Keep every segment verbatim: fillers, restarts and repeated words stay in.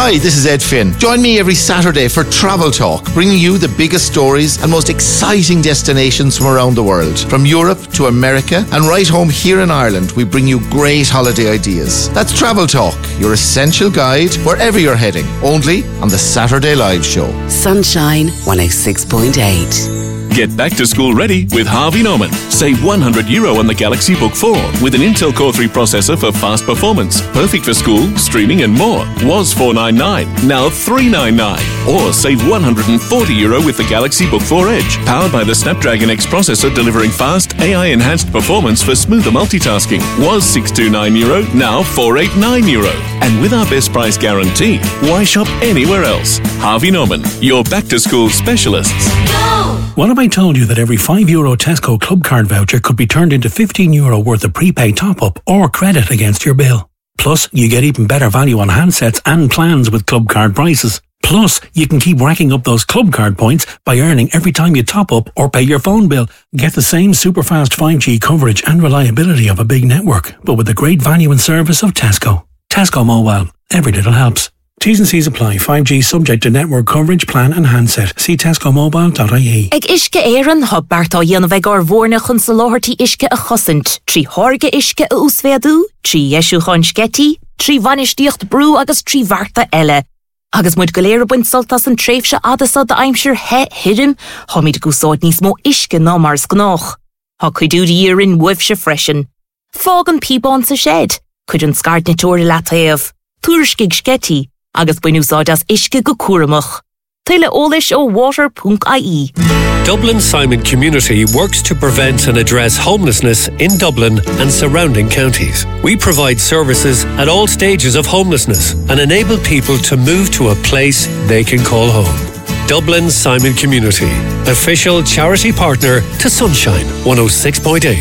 Hi, this is Ed Finn. Join me every Saturday for Travel Talk, bringing you the biggest stories and most exciting destinations from around the world. From Europe to America and right home here in Ireland, we bring you great holiday ideas. That's Travel Talk, your essential guide wherever you're heading, only on the Saturday Live Show. Sunshine one oh six point eight. Get back to school ready with Harvey Norman. Save one hundred euro on the Galaxy Book four with an Intel Core three processor for fast performance. Perfect for school, streaming and more. Was four ninety-nine, now three ninety-nine. Or save one hundred forty euro with the Galaxy Book four Edge. Powered by the Snapdragon X processor delivering fast, A I-enhanced performance for smoother multitasking. Was six twenty-nine euro, now four eighty-nine euro. And with our best price guarantee, why shop anywhere else? Harvey Norman, your back-to-school specialists. Go! What if I told you that every five euro Tesco Club Card voucher could be turned into fifteen euro worth of prepaid top-up or credit against your bill? Plus, you get even better value on handsets and plans with Club Card prices. Plus, you can keep racking up those Club Card points by earning every time you top up or pay your phone bill. Get the same super fast five G coverage and reliability of a big network, but with the great value and service of Tesco. Tesco Mobile. Every little helps. T's and C's apply. five G subject to network coverage, plan and handset. See tesco mobile dot I E. Ag isce éireann thug beartá dhéanamh ar bhórna chun sa láthirtí isce a chosint. Trí thorga isce a úsfeadú, trí yeisiú chun scetí, trí bhanistíocht brú agus trí bharta eile. Agus muid go léir buint soltas an tréifse adasa da aimsir he hirim, ha míid gúsáid níos mó isce ná mars gnách. Ha cuidú di írin wibse freisin. Fágan píbán sa shed. Cuid an scart na tóir lataíomh. Tuairiscigh scetí. Agus buinúsáid as isce go cuaramach. Tuile ólis ó water dot I E. Dublin Simon Community works to prevent and address homelessness in Dublin and surrounding counties. We provide services at all stages of homelessness and enable people to move to a place they can call home. Dublin Simon Community, official charity partner to Sunshine one oh six point eight.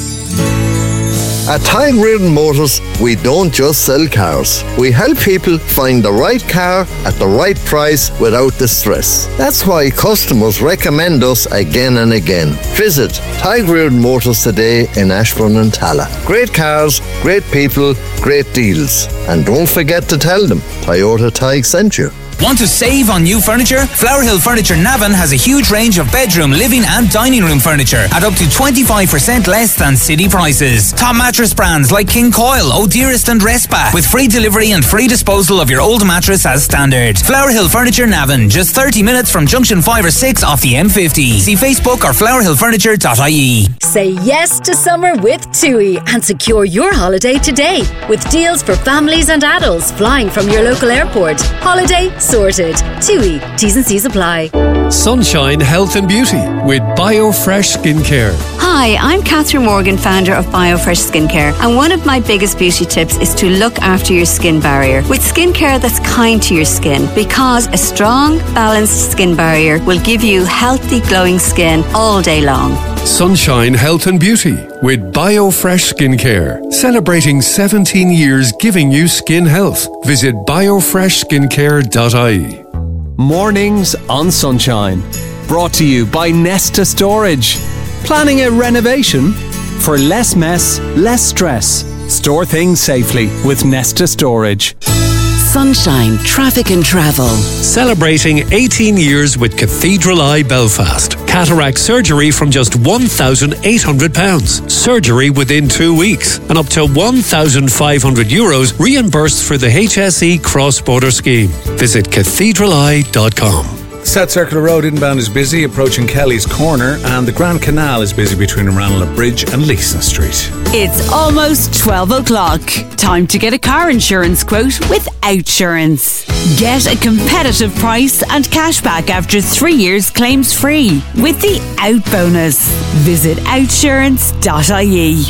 At Tadhg Riordan Motors, we don't just sell cars. We help people find the right car at the right price without the stress. That's why customers recommend us again and again. Visit Tadhg Riordan Motors today in Ashbourne and Tala. Great cars, great people, great deals. And don't forget to tell them Toyota Tadhg sent you. Want to save on new furniture? Flower Hill Furniture Navan has a huge range of bedroom, living and dining room furniture at up to twenty-five percent less than city prices. Top mattress brands like King Coil, O'Dearest and Respa with free delivery and free disposal of your old mattress as standard. Flower Hill Furniture Navan, just thirty minutes from junction five or six off the M fifty. See Facebook or flower hill furniture dot I E. Say yes to summer with TUI and secure your holiday today with deals for families and adults flying from your local airport. Holiday sorted. TUI. T's and C's apply. Sunshine Health and Beauty with BioFresh Skincare. Hi, I'm Catherine Morgan, founder of BioFresh Skincare, and one of my biggest beauty tips is to look after your skin barrier with skincare that's kind to your skin, because a strong, balanced skin barrier will give you healthy, glowing skin all day long. Sunshine Health and Beauty with BioFresh Skincare, celebrating seventeen years giving you skin health. Visit biofresh skincare dot I E. Mornings on Sunshine, brought to you by Nesta Storage. Planning a renovation? For less mess, less stress. Store things safely with Nesta Storage. Sunshine Traffic and Travel. Celebrating eighteen years with Cathedral Eye Belfast. Cataract surgery from just one thousand eight hundred pounds. Surgery within two weeks. And up to one thousand five hundred euros reimbursed for the H S E cross-border scheme. Visit cathedral eye dot com. South Circular Road inbound is busy approaching Kelly's Corner, and the Grand Canal is busy between Ranelagh Bridge and Leeson Street. It's almost twelve o'clock. Time to get a car insurance quote with Outsurance. Get a competitive price and cashback after three years claims free with the Out Bonus. Visit outsurance dot I E.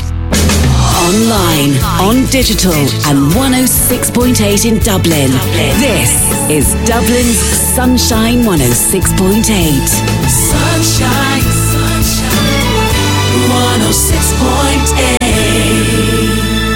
Online, on digital, and one oh six point eight in Dublin. This is Dublin's Sunshine one oh six point eight. Sunshine, sunshine, one oh six point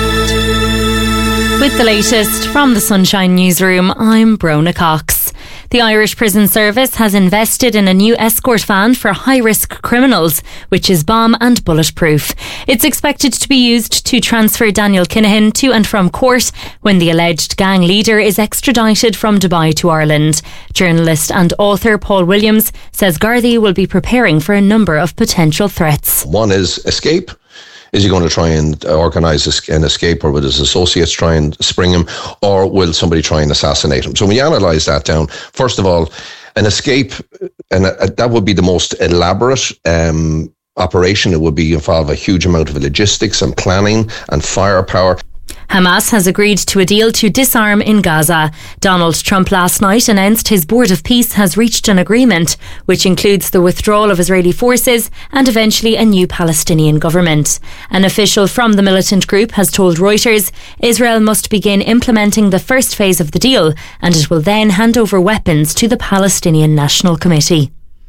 eight. With the latest from the Sunshine Newsroom, I'm Brona Cox. The Irish Prison Service has invested in a new escort van for high-risk criminals, which is bomb and bulletproof. It's expected to be used to transfer Daniel Kinahan to and from court when the alleged gang leader is extradited from Dubai to Ireland. Journalist and author Paul Williams says Gardaí will be preparing for a number of potential threats. One is escape. Is he going to try and organise an escape, or will his associates try and spring him, or will somebody try and assassinate him? So when you analyse that down, first of all, an escape, and that would be the most elaborate um, operation. It would be involve a huge amount of logistics and planning and firepower. Hamas has agreed to a deal to disarm in Gaza. Donald Trump last night announced his Board of Peace has reached an agreement, which includes the withdrawal of Israeli forces and eventually a new Palestinian government. An official from the militant group has told Reuters Israel must begin implementing the first phase of the deal, and it will then hand over weapons to the Palestinian National Committee.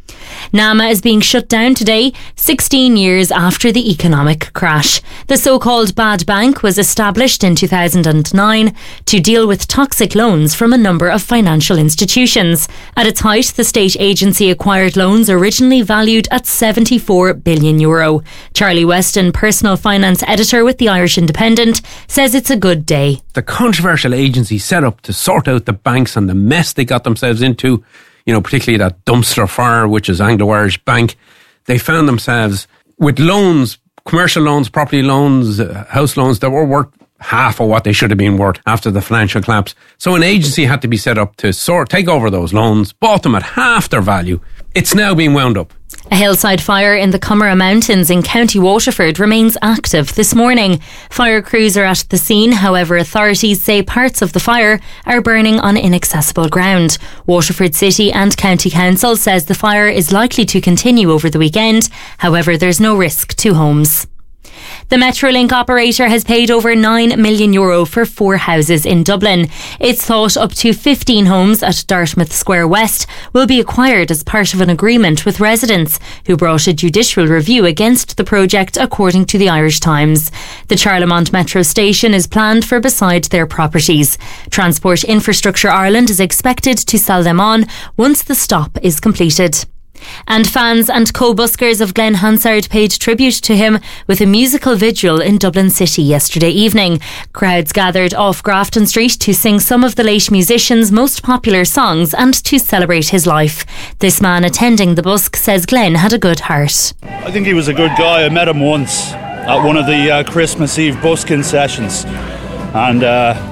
NAMA is being shut down today, sixteen years after the economic crash. The so-called Bad Bank was established in two thousand nine to deal with toxic loans from a number of financial institutions. At its height, the state agency acquired loans originally valued at seventy-four billion euro. Charlie Weston, personal finance editor with the Irish Independent, says it's a good day. The controversial agency set up to sort out the banks and the mess they got themselves into, you know, particularly that dumpster fire, which is Anglo-Irish Bank, they found themselves with loans, commercial loans, property loans, uh, house loans that were worth half of what they should have been worth after the financial collapse. So an agency had to be set up to sort, take over those loans, bought them at half their value. It's now being wound up. A hillside fire in the Coomera Mountains in County Waterford remains active this morning. Fire crews are at the scene, however authorities say parts of the fire are burning on inaccessible ground. Waterford City and County Council says the fire is likely to continue over the weekend, however there's no risk to homes. The Metrolink operator has paid over nine million euro for four houses in Dublin. It's thought up to fifteen homes at Dartmouth Square West will be acquired as part of an agreement with residents who brought a judicial review against the project, according to the Irish Times. The Charlemont Metro station is planned for beside their properties. Transport Infrastructure Ireland is expected to sell them on once the stop is completed. And fans and co-buskers of Glenn Hansard paid tribute to him with a musical vigil in Dublin City yesterday evening. Crowds gathered off Grafton Street to sing some of the late musician's most popular songs and to celebrate his life. This man attending the busk says Glenn had a good heart. I think he was a good guy. I met him once at one of the uh, Christmas Eve busking sessions, and uh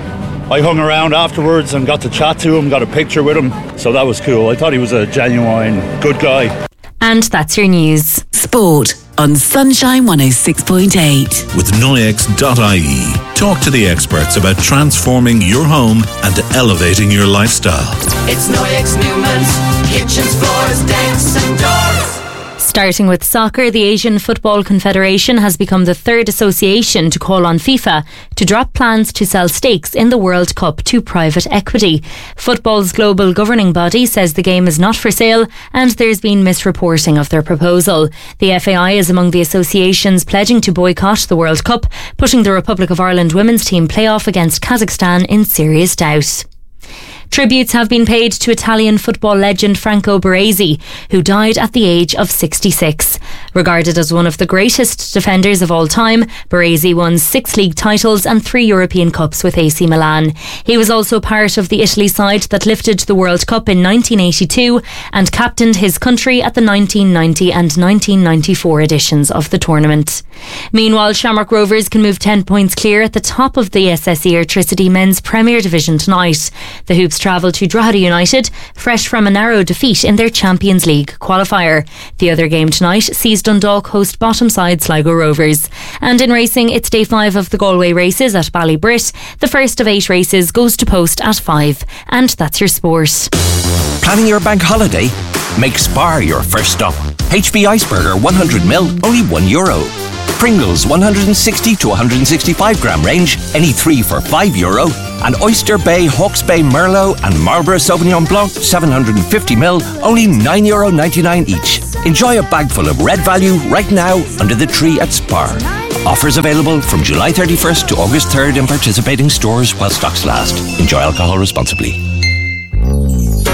I hung around afterwards and got to chat to him, got a picture with him, so that was cool. I thought he was a genuine good guy. And that's your news. Sport on Sunshine one oh six point eight. With Noyex dot I E. Talk to the experts about transforming your home and elevating your lifestyle. It's Noyex Newman's kitchens, floors, decks and doors. Starting with soccer, the Asian Football Confederation has become the third association to call on FIFA to drop plans to sell stakes in the World Cup to private equity. Football's global governing body says the game is not for sale and there's been misreporting of their proposal. The F A I is among the associations pledging to boycott the World Cup, putting the Republic of Ireland women's team playoff against Kazakhstan in serious doubt. Tributes have been paid to Italian football legend Franco Baresi, who died at the age of sixty-six. Regarded as one of the greatest defenders of all time, Baresi won six league titles and three European Cups with A C Milan. He was also part of the Italy side that lifted the World Cup in nineteen eighty-two and captained his country at the nineteen ninety and nineteen ninety-four editions of the tournament. Meanwhile, Shamrock Rovers can move ten points clear at the top of the S S E Airtricity Men's Premier Division tonight. The Hoops travel to Drogheda United, fresh from a narrow defeat in their Champions League qualifier. The other game tonight sees Dundalk host bottom side Sligo Rovers. And in racing, it's day five of the Galway races at Ballybrit. The first of eight races goes to post at five. And that's your sport. Planning your bank holiday? Make Spar your first stop. H B Iceberger one hundred mil, only one euro. Pringles one hundred sixty to one hundred sixty-five gram range, any three for five euro. And Oyster Bay, Hawke's Bay Merlot and Marlborough Sauvignon Blanc seven hundred fifty mil, only nine euro ninety-nine each. Enjoy a bag full of red value right now under the tree at Spar. Offers available from July thirty-first to August third in participating stores while stocks last. Enjoy alcohol responsibly.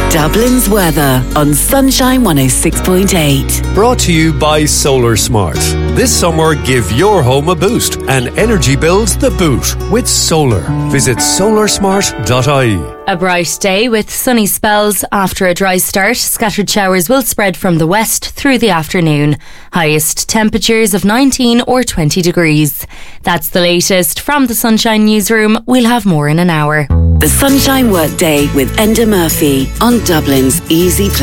Dublin's weather on Sunshine one oh six point eight. Brought to you by Solar Smart. This summer, give your home a boost and energy bills the boot with solar. Visit solar smart dot I E. A bright day with sunny spells after a dry start. Scattered showers will spread from the west through the afternoon. Highest temperatures of nineteen or twenty degrees. That's the latest from the Sunshine Newsroom. We'll have more in an hour. The Sunshine Workday with Enda Murphy on Dublin's Easy Place.